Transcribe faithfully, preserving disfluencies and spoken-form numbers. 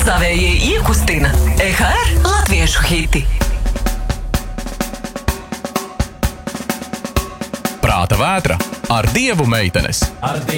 Patstāvējie iekustina E H R latviešu hiti. Prāta vētra ar Dievu meitenes.